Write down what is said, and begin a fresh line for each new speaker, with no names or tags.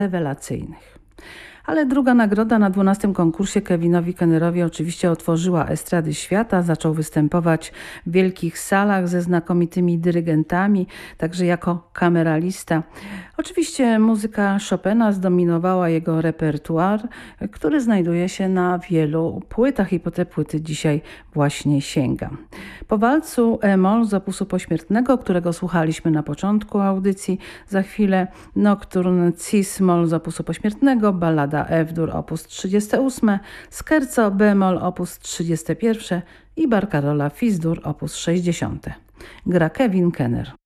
rewelacyjnych. Ale druga nagroda na 12. konkursie Kevinowi Kennerowi oczywiście otworzyła estrady świata. Zaczął występować w wielkich salach ze znakomitymi dyrygentami, także jako kameralista. Oczywiście muzyka Chopina zdominowała jego repertuar, który znajduje się na wielu płytach i po te płyty dzisiaj właśnie sięgam. Po walcu E-moll z opusu pośmiertnego, którego słuchaliśmy na początku audycji, za chwilę Nocturne Cis-moll z opusu pośmiertnego, ballada F-dur op. 38, Scherzo B-moll op. 31 i Barcarola Fis-dur op. 60. Gra Kevin Kenner.